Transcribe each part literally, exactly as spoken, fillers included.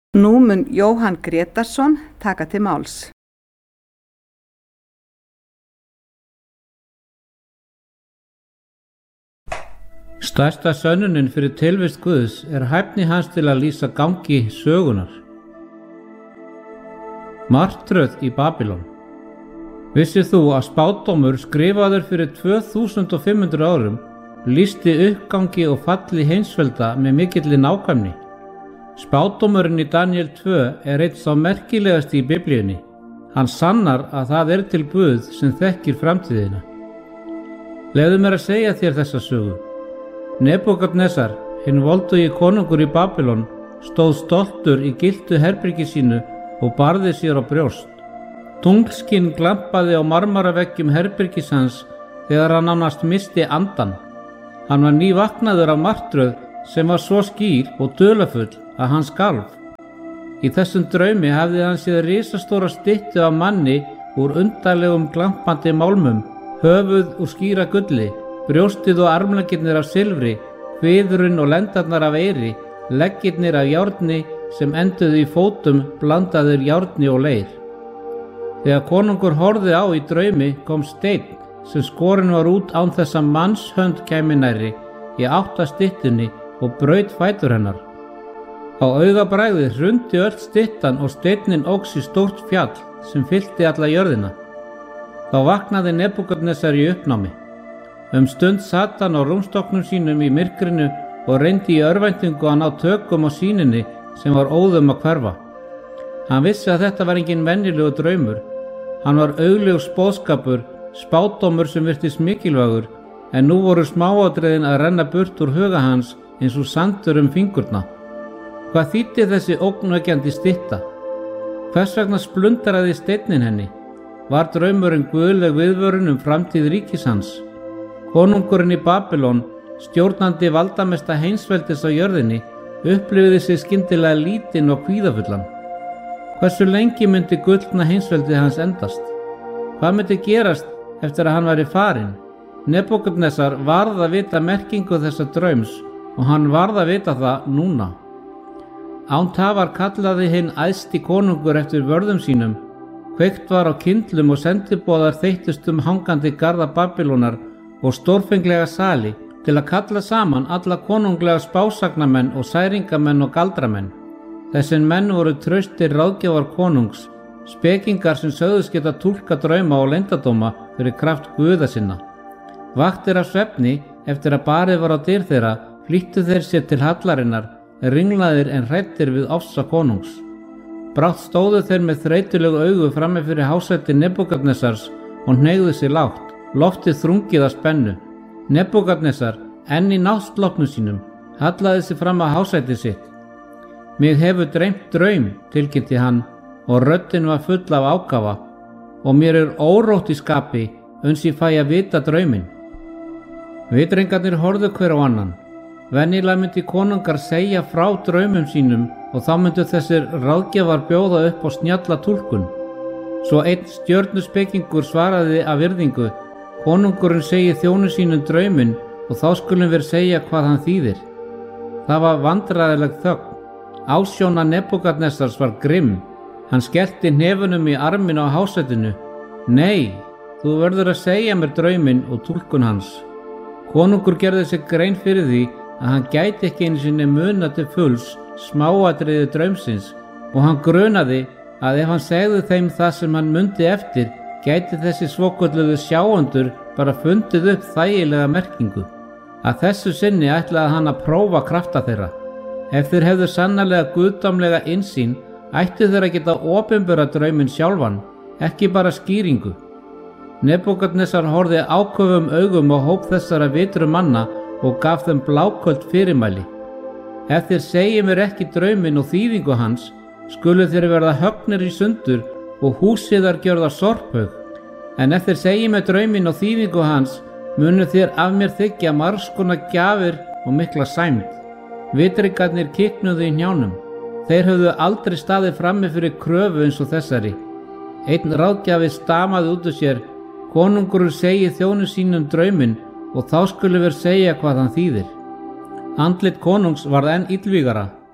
Nú mun Jóhann Grétarsson taka til máls. Stærsta sönnunin fyrir tilvist Guðs er hæfni hans til að lýsa gangi sögunar. Martröð í Babýlon. Vissir þú að spádómur skrifaður fyrir tvö þúsund fimm hundruð árum lýsti uppgangi og falli heimsvelda með mikilli nákvæmni? Spádómurinn í Daníel tvö er einn sá merkilegasti í Biblíunni. Hann sannar að það er til Guð sem þekkir framtíðina. Leyfðu mér að segja þér þessa sögu. Nebúkadnesar, hinn voldugi konungur í Babýlon, stóð stoltur í gylltu herbergi sínu og barði sér á brjóst. Tunglskinn glampaði á marmaraveggjum herbergis hans þegar hann nánast missti andan. Hann var nývaknaður af martröð sem var svo skýr og dularfull að hann skalf. Í þessum draumi hafði hann séð risastóra styttu af manni úr undarlegum glampandi málmum, höfuð úr skýra gulli, brjóstið og armleggirnir af silfri, kviðurinn og lendarnar af eyri, leggirnir af járni sem enduðu í fótum blandaðir járni og leir. Þegar konungur horfði á í draumi kom steinn sem skorinn var út án þess að mannshönd kæmi nærri í átt að styttunni og braut fætur hennar. Á augabragði hrundi öll styttan og steinninn óx í stórt fjall sem fyllti alla jörðina. Þá vaknaði Nebúkadnesar í uppnámi. Um stund sat hann á rúmstokknum sínum í myrkrinu og reyndi í örvæntingu að ná tökum á sýninni sem var óðum að hverfa. Hann vissi að þetta var engin venjulegur draumur. Hann var augljós boðskapur, spádómur sem virtist mikilvægur, en nú voru smáatriðin að renna burt úr huga hans eins og sandur um fingurna. Hvað þýddi þessi ógnvekjandi stytta? Hvers vegna splundaraði steinninn henni? Var draumurinn guðleg viðvörun um framtíð ríkis hans? Konungurinn í Babýlon, stjórnandi valdamesta heimsveldis á jörðinni, upplifði sig skyndilega lítinn og kvíðafullan. Hversu lengi myndi gullna heimsveldið hans endast? Hvað myndi gerast eftir að hann væri farinn? Nebúkadnesar varð að vita merkingu þessa draums og hann varð að vita það núna. Án tafar kallaði hinn æðsti konungur eftir vörðum sínum. Kveikt var á kyndlum og sendiboðar þeyttust um hangandi garða Babýlonar og stórfenglega sali til að kalla saman alla konunglega spásagnamenn og særingamenn og galdramenn. Þessir menn voru traustir ráðgjafar konungs, spekingar sem sögðust geta túlka drauma og leyndardóma fyrir kraft guða sinna. Vaktir af svefni eftir að barið var á dyr þeirra flýttu þeir sér til hallarinnar, ringlaðir en hræddir við ofsa konungs. Brátt stóðu þeir með þreytulegu augu frammi fyrir hásæti Nebúkadnesars og hneigðu sig lágt, loftið þrungið af spennu. Nebúkadnesar, enn í náttsloppnum sínum, hallaði sig fram að hásæti sitt. Mig hefur dreymt draum, tilkynnti hann, og röddin var full af ákafa, og mér er órótt í skapi uns ég fæ að vita drauminn. Vitringarnir horfðu hver á annan. Venjulega myndi konungar segja frá draumum sínum og þá myndu þessir ráðgjafar bjóða upp á snjalla túlkun. Svo einn stjörnuspekingur svaraði af virðingu: konungurinn segir þjónu sínum drauminn og þá skulum við segja hvað hann þýðir. Það var vandræðileg þögn. Ásjóna Nebúkadnesars var grimm. Hann skellti hnefunum í arminn á hásætinu. Nei, þú verður að segja mér drauminn og túlkun hans. Konungur gerði sig grein fyrir því að hann gæti ekki einu sinni muna til fulls smáatriði draumsins og hann grunaði að ef hann segði þeim það sem hann mundi eftir, gæti þessi svokölluðu sjáendur bara fundið upp þægilega merkingu. Að þessu sinni ætlaði hann að prófa krafta þeirra. Ef þeir hefðu sannarlega guðdómlega innsýn, ættu þeir að geta opinbera drauminn sjálfan, ekki bara skýringu. Nebúkadnesar horfði áköfum augum á hóp þessara vitru manna og gaf þeim bláköld fyrirmæli. Ef þeir segi mér ekki drauminn og þýðingu hans, skulu þeir verða höggnir í sundur og húsiðar gjörða sorphaug. En ef þeir segi mér drauminn og þýðingu hans, munu þeir af mér þiggja margs konar gjafir og mikla sæmd. Vitringarnir kiknuðu í hnjánum. Þeir höfðu aldrei staðið frammi fyrir kröfu eins og þessari. Einn ráðgjafi stamaði út úr sér: konungurinn segir þjónu sínum drauminn og þá skulum við segja hvað hann þýðir. Andlit konungs varð enn illvígara.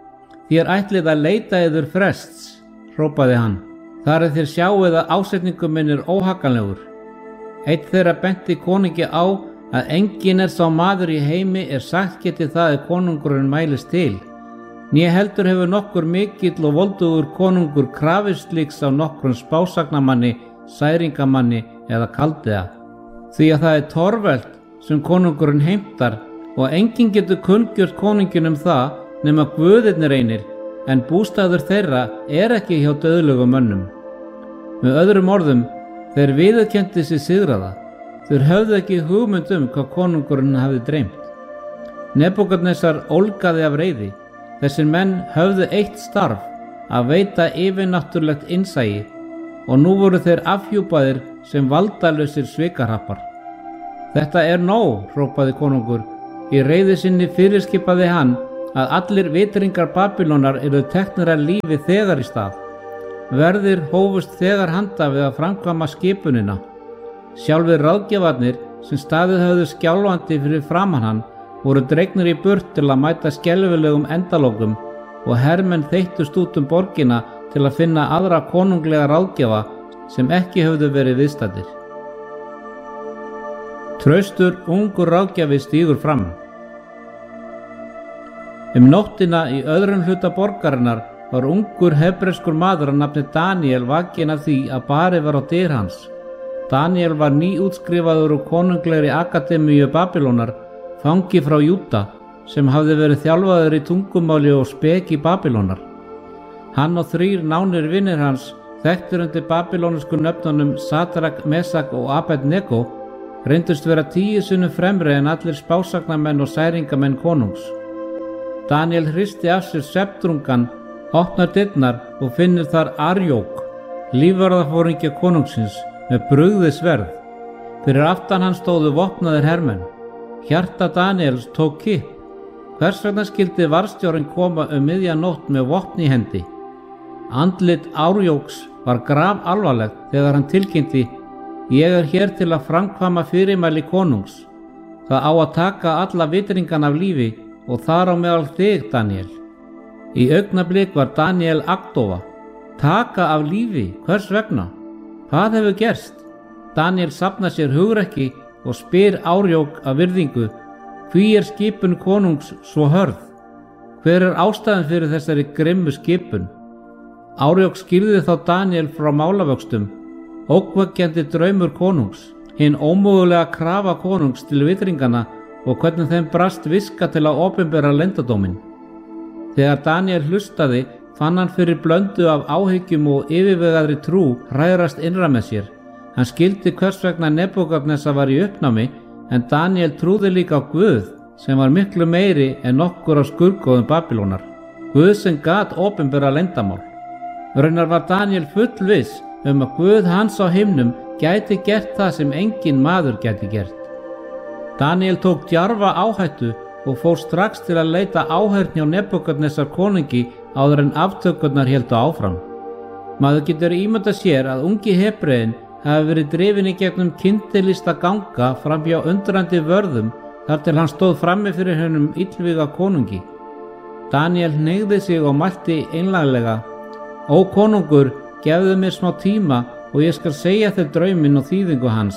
Þér ætlið að leita yður frests, hrópaði hann. Þar er þér sjáið að ásetningur minn er óhagganlegur. Einn þeirra benti konungi á að enginn er sá maður í heimi er sagt geti það ef konungurinn mælist til. Né heldur hefur nokkur mikill og voldugur konungur krafist slíks á nokkrum spásagnamanni, særingamanni eða kaldiða. Því að það er torvelt sem konungurinn heimtar og enginn getur kunngjört konungin um það nema guðirnir einir, en bústaður þeirra er ekki hjá dauðlegum mönnum. Með öðrum orðum, þeir viðurkenndi sig sigraða. Þeir höfðu ekki hugmynd um hvað konungurinn hafði dreymt. Nebúkadnesar ólgaði af reiði. Þessir menn höfðu eitt starf, að veita yfirnáttúrlegt innsæi, og nú voru þeir afhjúpaðir sem valdalausir svikahrappar. Þetta er nóg, hrópaði konungur. Í reiði sinni fyrirskipaði hann að allir vitringar Babýlonar yrðu teknir af lífi þegar í stað. Verðir hófust þegar handa við að framkvæma skipunina. Sjálfir ráðgjafarnir sem staðið höfðu skjálfandi fyrir framan hann voru dregnir í burt til að mæta skelfilegum endalokum og hermenn þeyttust út um borgina til að finna aðra konunglega ráðgjafa sem ekki höfðu verið viðstaddir. Traustur ungur ráðgjafi stígur fram. Um nóttina í öðrum hluta borgarinnar var ungur hebreskur maður að nafni Daniel vakinn af því að barið var á dyr hans. Daniel var nýútskrifaður úr konunglegri akademíu Babýlonar, fangi frá Júda, sem hafði verið þjálfaður í tungumáli og speki Babýlonar. Hann og þrír nánir vinir hans, þekktir undir babýlonísku nöfnunum Sadrak, Mesak og Abed-Nego, reyndust vera tíu sinnum fremri en allir spásagnamenn og særingamenn konungs. Daniel hristi af sér svefndrungan, opnar dyrnar og finnur þar Arjók, lífvarðarforingja konungsins, með brugðið sverð. Fyrir aftan hann stóðu vopnaðir hermenn. Hjarta Daniels tók kipp. Hvers vegna skyldi varðstjórinn koma um miðja nótt með vopn í hendi? Andlit Arjóks var graf alvarlegt þegar hann tilkynnti: Ég er hér til að framkvæma fyrirmæli konungs. Það á að taka alla vitringan af lífi og þar á meðal þig, Daniel. Í augnablik var Daniel agndofa. Taka af lífi, hvers vegna? Hvað hefur gerst? Daniel safnar sér hugrekki og spyr Arjók af virðingu: Hví er skipun konungs svo hörð? Hver er ástæðan fyrir þessari grimmu skipun? Arjók skýrði þá Daniel frá málavöxtum, ógnvekjandi draumur konungs, hinn ómögulega krafa konungs til vitringana og hvernig þeim brast viska til að opinbera leyndardóminn. Þegar Daniel hlustaði fann hann fyrir blöndu af áhyggjum og yfirvegaðri trú hrærast innra með sér. Hann skildi hvers vegna Nebúkadnesar var í uppnámi, en Daniel trúði líka á Guð sem var miklu meiri en nokkur á skurðgoðum Babýlonar. Guð sem gat opinbera leyndamál. Raunar var Daniel fullviss um að Guð hans á himnum gæti gert það sem enginn maður gæti gert. Daniel tók djarfa áhættu og fór strax til að leita áheyrn hjá Nebúkadnesar konungi áður en aftökurnar héldu áfram. Maður getur ímyndað sér að ungi Hebreinn hafi verið drifinn í gegnum kyndilista ganga framhjá undrandi vörðum þar til hann stóð frammi fyrir hennum illvíga konungi. Daniel hneigði sig og mælti einlæglega: Ó konungur, gefðu mér smá tíma og ég skal segja þér drauminn og þýðingu hans.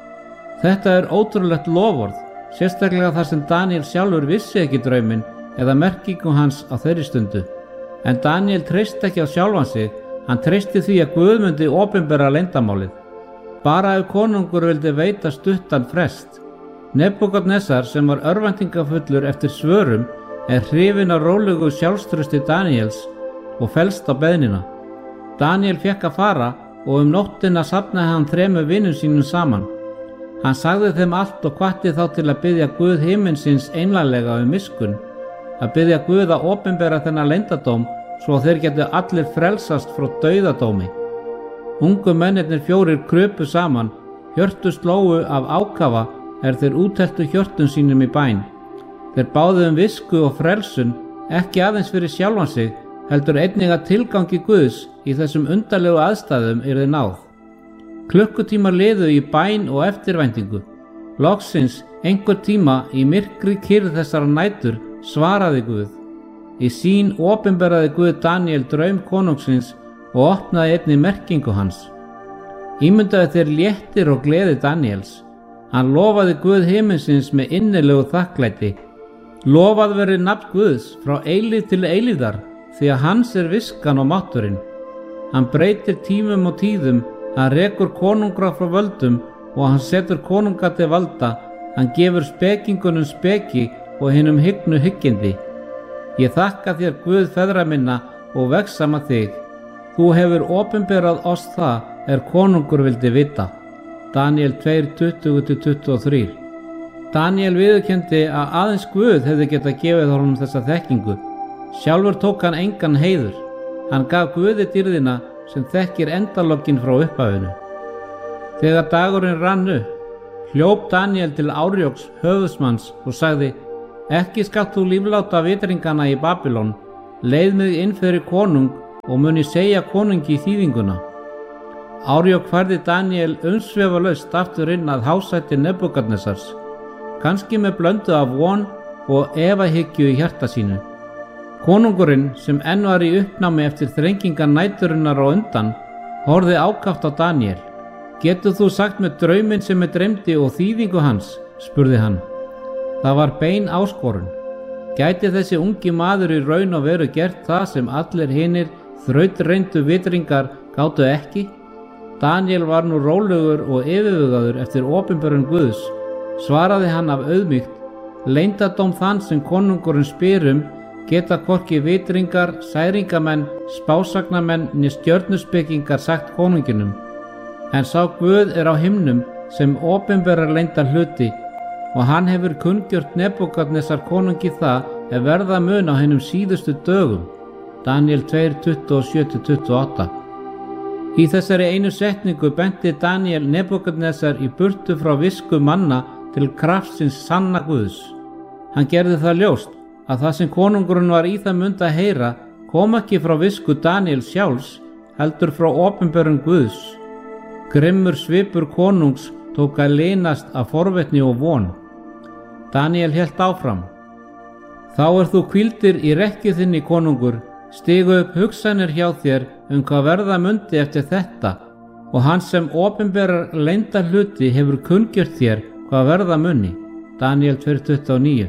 Þetta er ótrúlegt loforð, sérstaklega þar sem Daniel sjálfur vissi ekki drauminn eða merkingu hans á þeirri stundu. En Daniel treysti ekki á sjálfan sig, hann treysti því að Guð myndi opinbera leyndamálið. Bara ef konungur vildi veita stuttan frest. Nebúkadnesar, sem var örvæntingafullur eftir svörum, er hrifinn af rólegu sjálfstrausti Daniels og fellst á beiðnina. Daniel fékk að fara og um nóttina safnaði hann þremur vinum sínum saman. Hann sagði þeim allt og hvatti þá til að biðja Guð himinsins einlæglega um miskunn, að biðja Guð að opinbera þennan leyndardóm svo þeir getu allir frelsast frá dauðadómi. Ungu mennirnir fjórir krupu saman, hjörtu slóu af ákafa er þeir útteltu hjörtum sínum í bæn. Þeir báðu um visku og frelsun, ekki aðeins fyrir sjálfan sig, heldur einnig að tilgangi Guðs í þessum undarlegu aðstæðum yrði náð. Klukkutíma liðu í bæn og eftirvæntingu. Loksins einhver tíma í myrkri kyrrð þessara nætur svaraði Guð: Í sín opinberaði Guð Daníel draum konungsins og opnaði einnig merkingu hans. Ímyndaðu þér léttir og gleði Daníels. Hann lofaði Guð himinsins með innilegu þakklæti. Lofað verið nafn Guðs frá eilíð til eilíðar, því að hans er viskan og mátturinn. Hann breytir tímum og tíðum, hann rekur konungra frá völdum og hann setur konunga til valda. Hann gefur spekingunum speki og hinum hygnu hyggindi. Ég þakka þér Guð feðra minna og vegsama þig. Þú hefur opinberað oss það er konungur vildi vita. Daníel tvö tuttugu til tuttugu og þrjú. Daníel viðurkenndi að aðeins Guð hefði getað gefið honum þessa þekkingu. Sjálfur tók hann engan heiður. Hann gaf Guði dýrðina sem þekkir endalokkin frá upphafinu. Þegar dagurinn rann upp, hljóp Daníel til Árjóks höfuðsmanns og sagði: Ekki skalt þú lífláta vitringana í Babylon, leið mig inn fyrir konung og muni segja konungi þýðinguna. Árjók færði Daníel umsvefalaust aftur inn að hásæti Nebúkadnesars, kannski með blöndu af von og efahyggju í hjarta sínu. Konungurinn, sem enn var í uppnámi eftir þrengingar næturinnar á undan, horfði ákaft á Daníel. Getur þú sagt mér drauminn sem ég dreymdi og þýðingu hans? Spurði hann. Það var bein áskorun. Gæti þessi ungi maður í raun og veru gert það sem allir hinir þrautreyndu vitringar gátu ekki? Daníel var nú rólegur og yfirvegaður eftir opinberun Guðs. Svaraði hann af auðmýkt: Leyndardóm þann sem konungurinn spyr um geta hvorki vitringar, særingamenn, spásagnamenn né stjörnuspekingar sagt konunginum. En sá Guð er á himnum sem opinberar leyndar hluti, og hann hefur kunngjört Nebúkadnesar konungi það er verða mun á hinum síðustu dögum. Daníel tvö tuttugu og sjö til tuttugu og átta. Í þessari einu setningu benti Daníel Nebúkadnesar í burtu frá visku manna til kraftsins sanna Guðs. Hann gerði það ljóst að það sem konungurinn var í það mund að heyra kom ekki frá visku Daníel sjálfs, heldur frá opinberun Guðs. Grimmur svipur konungs tók að linast af forvitni og von. Daníel hélt áfram: Þá er þú hvíldir í rekkju þinni, konungur, stigu upp hugsanir hjá þér um hvað verða mundi eftir þetta, og hann sem opinberar leynda hluti hefur kunngjört þér hvað verða muni. Daníel tvö tuttugu og níu.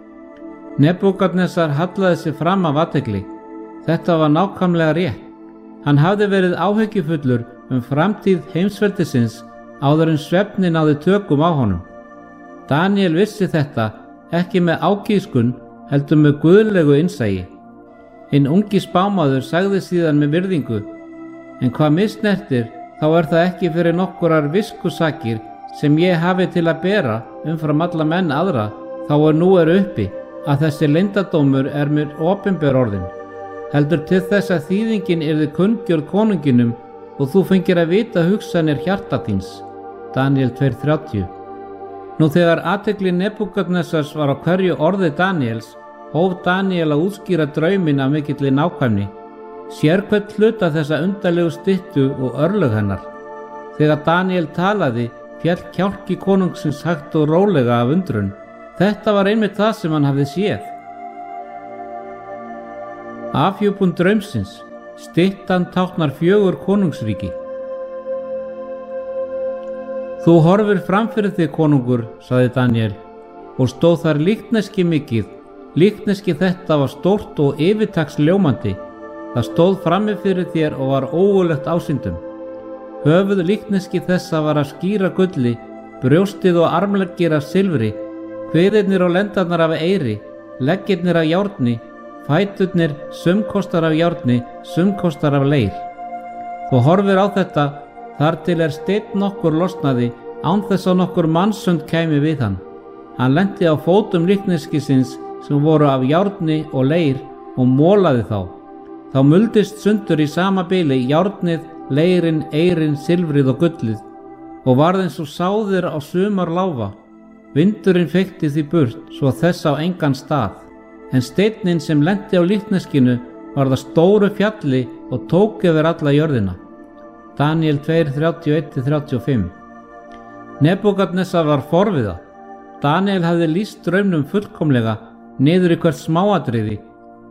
Nebúkadnesar hallaði sig fram af athygli. Þetta var nákvæmlega rétt. Hann hafði verið áhyggjufullur um framtíð heimsveldisins áður en svefni náði tökum á honum. Daníel vissi þetta ekki með ágískun, heldur með guðlegu innsæi. Hinn ungi spámaður sagði síðan með virðingu: En hvað misnertir, þá er það ekki fyrir nokkurar viskusakir sem ég hafi til að bera umfram alla menn aðra, þá er nú er uppi að þessi leyndardómur er mér opinber orðin, heldur til þess að þýðingin yrði kunngjörð konunginum og þú fengir að vita hugsanir hjarta þíns. Daníel tvö þrjátíu. Nú þegar athygli Nebúkadnesars var á hverju orði Daníels, hóf Daníel að útskýra drauminn af mikilli nákvæmni, sérhvern hluta þessa undarlegu styttu og örlög hennar. Þegar Daníel talaði, féll kjálki konungsins hægt og rólega af undrun. Þetta var einmitt það sem hann hafði séð. Afhjúpun draumsins. Styttan táknar fjögur konungsríki. Þú horfir framfyrir þig, konungur, sagði Daníel, og stóð þar líkneski mikið. Líkneski þetta var stórt og yfirtaks ljómandi. Það stóð frammi fyrir þér og var ógurlegt ásýndum. Höfuð líkneski þessa var af skýra gulli, brjóstið og armleggir af silfri, kviðirnir og lendarnar af eyri, leggirnir af járni, fæturnir sumkostar af járni, sumkostar af leir. Þú horfir á þetta, þar til er steinn nokkur losnaði, án þess að nokkur mannsönd kæmi við hann. Hann lenti á fótum líkneskisins sem voru af járni og leir og mólaði þá. Þá muldist sundur í sama bili járnið, leirin, eirin, silfrið og gullið og varð eins og sáðir á sumar láfa. Vindurinn feykti því burt svo þess á engan stað, en steinninn sem lenti á líkneskinu var það stóru fjalli og tók yfir alla jörðina. Daníel tvö þrjátíu og eitt til þrjátíu og fimm. Nebúkadnesar var forviða. Daníel hafði lýst draumnum fullkomlega niður í hvert smáatriði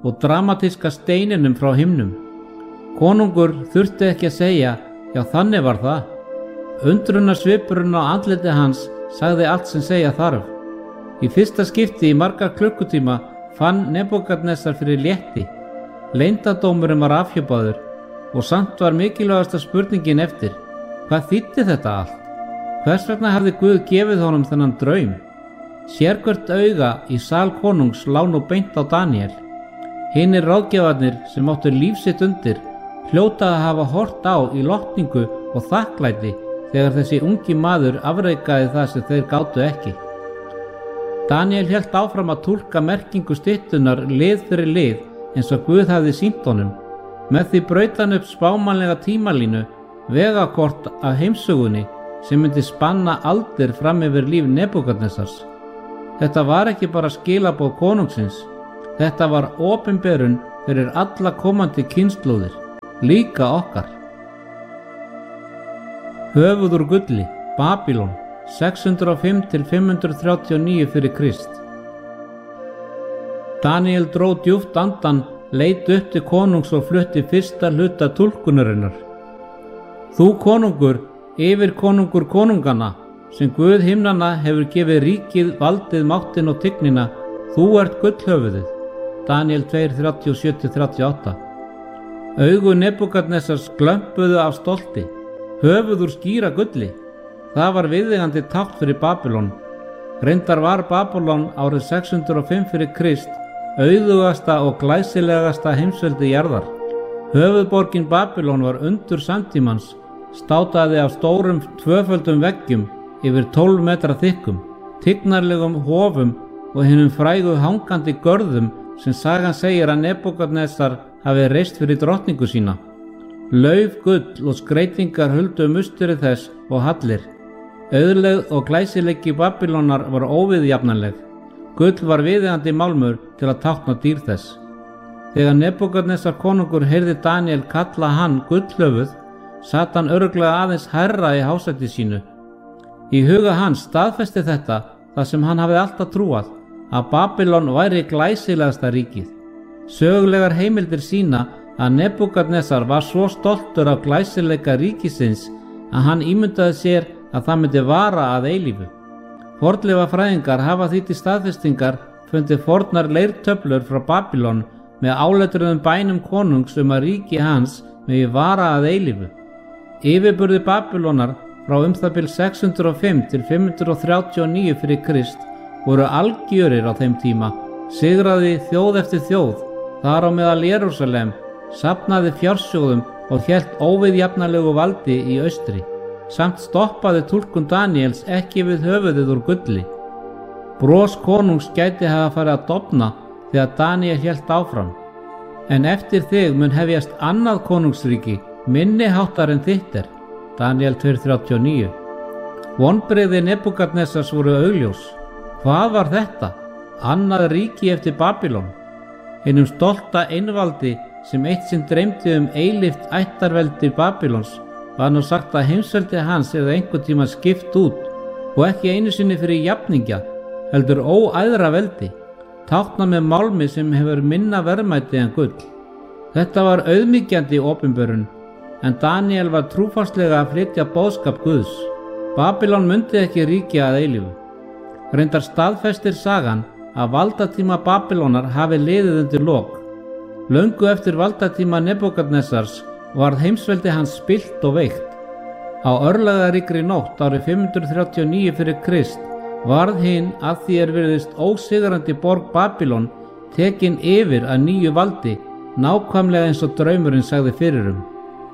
og dramatíska steininum frá himnum. Konungur þurfti ekki að segja, já þannig var það. Undrunarsvipurinn á andliti hans sagði allt sem segja þarf. Í fyrsta skipti í marga klukkutíma fann Nebúkadnesar fyrir létti. Leyndardómurinn var afhjúpaður og samt var mikilvægasta spurningin eftir: hvað þýddi þetta allt? Hvers vegna hafði Guð gefið honum þennan draum? Sérhvert auga í sal konungs lá nú beint á Daníel. Hinir ráðgjafarnir sem áttu líf sitt undir hljóta að hafa hort á í lotningu og þakklæti þegar þessi ungi maður afreikaði það sem þeir gátu ekki. Daníel hélt áfram að túlka merkingu styttunnar lið fyrir lið eins og Guð hafði sýnt honum. Með því braut hann upp spámanlega tímalínu, vegakort af heimsögunni sem myndi spanna aldir fram yfir líf Nebúkadnesars. Þetta var ekki bara skilaboð konungsins, þetta var opinberun fyrir alla komandi kynslóðir, líka okkar. Höfuð úr gulli, Babýlon, sex hundruð og fimm til fimm hundruð þrjátíu og níu fyrir Krist. Daníel dró djúpt andan, leit upp til konungs og flutti fyrsta hluta túlkunarinnar. Þú konungur, yfir konungur konungana, sem Guð himnanna hefur gefið ríkið, valdið, máttinn og tignina, þú ert gullhöfuðið. Daníel tvö, þrjátíu og sjö til þrjátíu og átta. Augu Nebúkadnesars glömpuðu af stolti, höfuð úr skíra gulli. Það var viðeigandi tákn fyrir Babýlon. Reyndar var Babýlon árið sex hundruð og fimm fyrir Krist auðugasta og glæsilegasta heimsveldi jarðar. Höfuðborgin Babýlon var undur samtímans, státaði af stórum tvöföldum veggjum yfir tólf metra þykkum, tignarlegum hofum og hinum frægu hangandi görðum sem sagan segir að Nebúkadnesar hafi reist fyrir drottningu sína. Lauf, gull og skreytingar huldu musteri þess og hallir. Auðlegð og glæsileiki Babýlonar var óviðjafnanleg. Gull var viðeigandi málmur til að tákna dýr þess. Þegar Nebúkadnesar konungur heyrði Daníel kalla hann gullhöfuð, sat hann örugglega aðeins hærra í hásæti sínu. Í huga hans staðfesti þetta það sem hann hafði alltaf trúað, að Babýlon væri glæsilegasta ríkið. Sögulegar heimildir sína að Nebúkadnesar var svo stoltur af glæsileika ríkisins að hann ímyndaði sér að það myndi vara að eilífu. Fornleifafræðingar hafa því til staðfestingar fundið fornar leirtöflur frá Babýlon með áletruðum bænum konungs um að ríki hans megi vara að eilífu. Yfirburðir Babýlonar frá um það bil sex hundruð og fimm til fimm hundruð þrjátíu og níu fyrir Krist voru algjörir á þeim tíma, sigraði þjóð eftir þjóð, þar á meðal Jerúsalem, safnaði fjársjóðum og hélt óviðjafnanlegu valdi í austri. Samt stoppaði túlkun Daníels ekki við höfuðið úr gulli. Bros konungs gæti hafa farið að dofna þegar Daníel hélt áfram. En eftir þig mun hefjast annað konungsríki, minni háttar en þitt er. Daníel tvö, þrjátíu og níu. Vonbrigði Nebúkadnesars voru augljós. Hvað var þetta? Annað ríki eftir Babýlon. Hinum stolta einvaldi sem eitt sinn dreymdi um eilíft ættarveldi Babýlons var nú sagt að heimsveldi hans eða einhvern tíma skipt út og ekki einu sinni fyrir jafningja, heldur óæðra veldi, tákna með málmi sem hefur minna verðmæti en gull. Þetta var auðmýkjandi opinberun, en Daníel var trúfastlega að flytja boðskap Guðs. Babýlon mundi ekki ríkja að eilífu. Reyndar staðfestir sagan að valdatíma Babýlonar hafi liðið undir lok. Löngu eftir valdatíma Nebúkadnesars varð heimsveldi hans spillt og veikt. Á örlagaríkri nótt árið fimm hundruð þrjátíu og níu fyrir Krist varð hinn að því er virðist ósigrandi borg Babýlon tekin yfir að nýju valdi, nákvæmlega eins og draumurinn sagði fyrir um.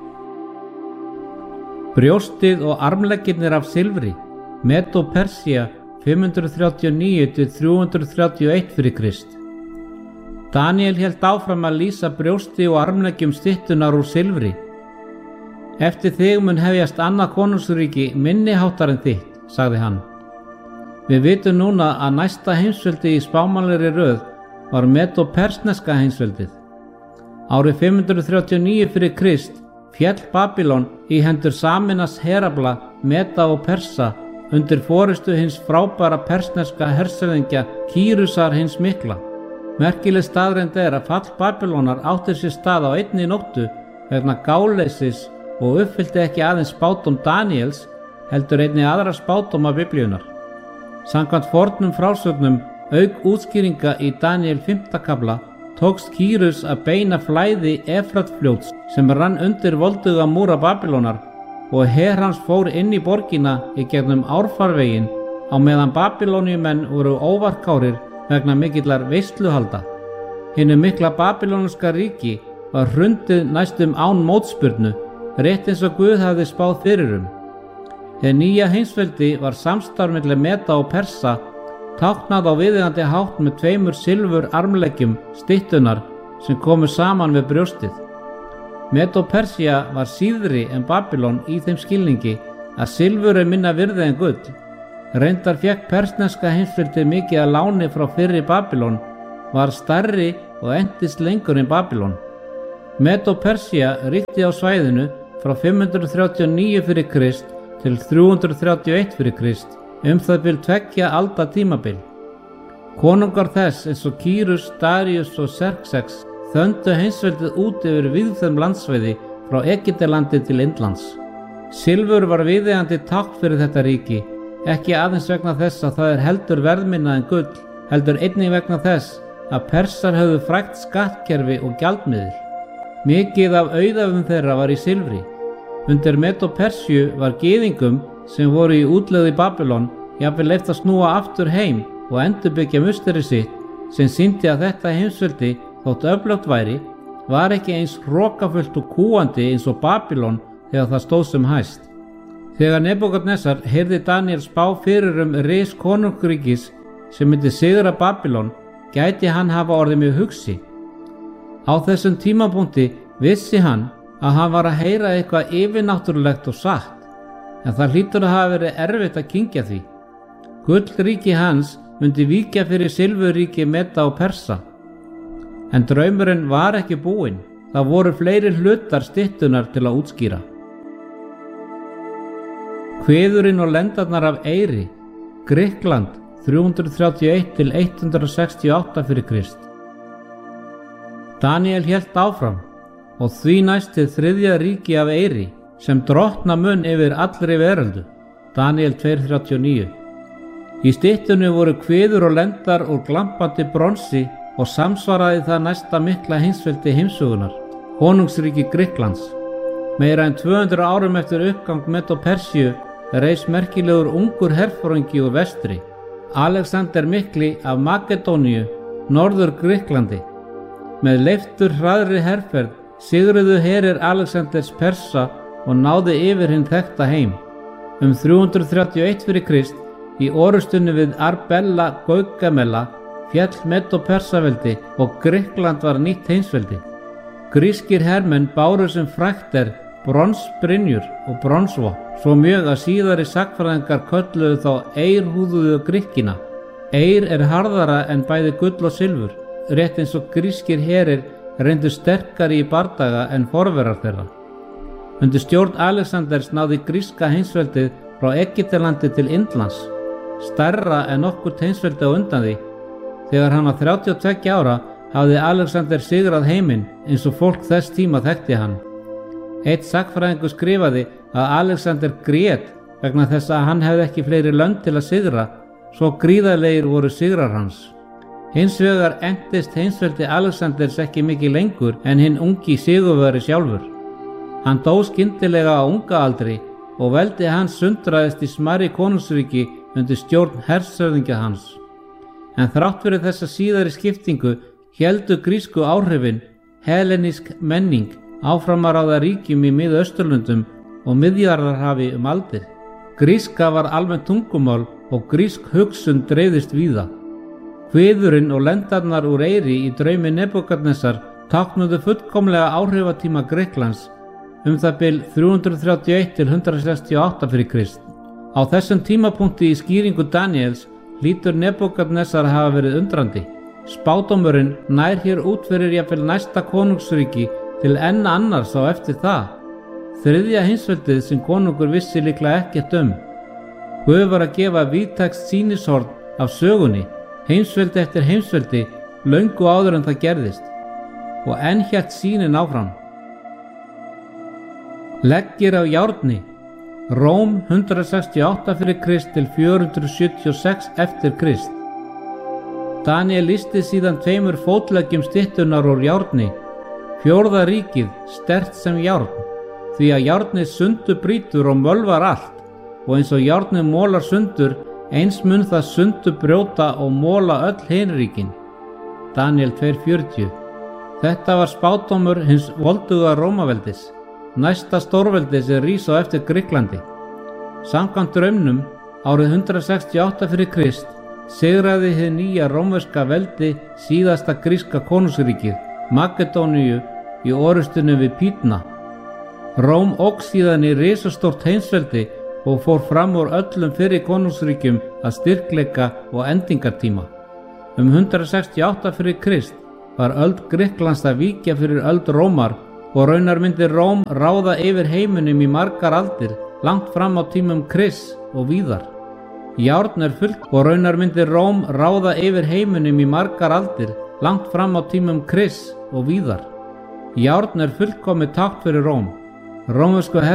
Brjóstið og armleggirnir af silfri, Medo-Persía fimm hundruð þrjátíu og níu til þrjú hundruð þrjátíu og eitt fyrir Krist. Daníel hélt áfram að lýsa brjósti og armleggjum styttunar úr silfri. Eftir þig mun hefjast annað konungsríki minni háttar en þitt, sagði hann. Við vitum núna að næsta heimsveldi í spámanlegri röð var Medo-persneska heimsveldið. Árið fimm hundruð þrjátíu og níu fyrir Krist féll Babýlon í hendur Saminas herafla Meda og Persa undir forystu hins frábæra persneska hershöfðingja Kýrusar hins mikla. Merkileg staðreynd er að fall Babýlonar átti sér stað á einni nóttu vegna gáleysis og uppfyllti ekki aðeins spádóm Daníels heldur einni aðra spádóma Biblíunnar. Samkvæmt fornum frásögnum auk útskýringa í Daníel fimmta kafla tókst Kýrus að beina flæði Efratfljóts sem rann undir volduga múra Babýlonar og her hans fór inn í borgina í gegnum árfarveginn á meðan Babýloníumenn voru óvarkárir vegna mikillar veisluhalda. Hinu mikla babýlonska ríki var hrundið næstum án mótspyrnu, rétt eins og Guð hafði spáð fyrir um. Hið nýja heimsveldi var samstarf milli Meda og Persa, táknað á viðeigandi hátt með tveimur silfur armleggjum styttunnar sem komu saman við brjóstið. Medo-Persía var síðri en Babýlon í þeim skilningi að silfur er minna virði en gull. Reyndar fékk persneska heimsveldið mikið að láni frá fyrri Babýlon, var stærri og entist lengur en Babýlon. Medo-Persía ríkti á svæðinu frá fimm hundruð þrjátíu og níu fyrir Krist til þrjú hundruð þrjátíu og eitt fyrir Krist, um það bil tveggja alda tímabil. Konungar þess eins og Kýrus, Daríus og Xerxes þöndu heimsveldið út yfir víðfeðm landsvæði frá Egyptalandi til Indlands. Silfur var viðeigandi tákn fyrir þetta ríki, ekki aðeins vegna þess að það er heldur verðminna en gull, heldur einnig vegna þess að Persar höfðu frægt skattkerfi og gjaldmiðil. Mikið af auðæfum þeirra var í silfri. Undir Medo-Persíu var gyðingum sem voru í útlegð í Babýlon jafnvel leyft að snúa aftur heim og endurbyggja musteri sitt, sem sýndi að þetta heimsveldi, þótt öflugt væri, var ekki eins hrokafullt og kúandi eins og Babýlon þegar það stóð sem hæst. Þegar Nebúkadnesar heyrði Daníel spá fyrir um ris konungríkis sem myndi sigra Babýlon, gæti hann hafa orðið mjög hugsi. Á þessum tímapunkti vissi hann að hann var að heyra eitthvað yfirnáttúrulegt og satt, en það hlýtur að hafa verið erfitt að kyngja því. Gullríki hans myndi víkja fyrir silfurríki Meda og Persa. En draumurinn var ekki búinn, það voru fleiri hlutar styttunnar til að útskýra. Kviðurinn og lendarnar af Eyri, Grikkland, þrjú hundruð þrjátíu og eitt til hundrað sextíu og átta fyrir Krist. Daníel hélt áfram, og því næst til þriðja ríki af Eyri, sem drottna mun yfir allri veröldu. Daníel tvö þrjátíu og níu. Í styttunni voru kviður og lendar úr glampandi bronsi og samsvaraði það næsta mikla heimsveldi heimsögunar, konungsríki Grikklands. Meira en tvö hundruð árum eftir uppgang Medo-Persíu reis merkilegur ungur herforingi úr vestri, Alexander mikli af Makedóníu, norður Grikklandi. Með leiftur hraðri herferð sigruðu herir Alexanders Persa og náði yfir hinn þekkta heim. Um þrjú hundruð þrjátíu og eitt fyrir Krist, í orustunni við Arbela Gaugamela, féll Medo-Persaveldi og Grikkland var nýtt heimsveldi. Grískir hermenn báru sem frægt er bronsbrynjur og bronsvopn, svo mjög að síðari sagnfræðingar kölluðu þá eirhúðuðu Grikkina. Eir er harðara en bæði gull og silfur, rétt eins og grískir herir reyndu sterkari í bardaga en forverar þeirra. Undir stjórn Alexanders náði gríska heimsveldið frá Egyptalandi til Indlands, stærra en nokkurt heimsveldi á undan því. Þegar hann var þrjátíu og tveggja ára hafði Alexander sigrað heiminn eins og fólk þess tíma þekkti hann. Eitt sagnfræðingur skrifaði að Alexander grét vegna þess að hann hefði ekki fleiri lönd til að sigra, svo gríðarlegir voru sigrar hans. Hins vegar entist heimsveldi Alexanders ekki mikið lengur en hinn ungi sigurvegari sjálfur. Hann dó skyndilega á unga aldri og veldi hans sundraðist í smærri konungsríki undir stjórn hershöfðingja hans. En þrátt fyrir þessa síðari skiptingu héldu grísku áhrifin, hellenísk menning, áfram að ráða ríkjum í Mið-Austurlöndum og Miðjarðarhafi um aldir. Gríska var almennt tungumál og grísk hugsun dreifðist víða. Kviðurinn og lendarnar úr Eyri í draumi Nebúkadnesar táknuðu fullkomlega áhrifatíma Grikklands, um það bil þrjú hundruð þrjátíu og eitt til hundrað sextíu og átta fyrir Krist. Á þessum tímapunkti í skýringu Daníels hlýtur Nebúkadnesar að hafa verið undrandi. Spádómurinn nær hér út fyrir jafnvel næsta konungsríki til enn annars á eftir það. Þriðja heimsveldið sem konungur vissi líklega ekkert um. Guð var að gefa víðtækt sýnishorn af sögunni, heimsveldi eftir heimsveldi, löngu áður en það gerðist, og enn hélt sýnin áfram. Leggir af járni, Róm hundrað sextíu og átta fyrir Krist til fjögur hundruð sjötíu og sex eftir Krist. Daniel lýsti síðan tveimur fótleggjum styttunnar úr járni, fjórða ríkið sterkt sem járn, því að járnið sundur brýtur og mölvar allt, og eins og járnið mólar sundur, eins mun það sundur brjóta og móla öll hin ríkin. Daniel tvö fjörutíu. Þetta var spádómur hins volduga Rómaveldis, næsta stórveldi sem rís á eftir Grikklandi. Samkvæmt draumnum árið hundrað sextíu og átta fyrir Krist sigraði hið nýja rómverska veldi síðasta gríska konungsríkið, Makedóníu, í orustunni við Pýtna. Róm óx síðan í risastórt heimsveldi og fór fram úr öllum fyrri konungsríkjum að styrkleika og endingartíma. Um hundrað sextíu og átta fyrir Krist var öld Grikklands að víkja fyrir öld Rómar, og raunar myndi Róm ráða yfir heiminum í margar aldir, langt fram á tímum Krists og víðar. Járn er fullt og raunar myndi Róm ráða yfir heiminum í margar aldir, langt fram á tímum Krists og víðar. Járn er fullkomið tákn fyrir Róm. Rómversku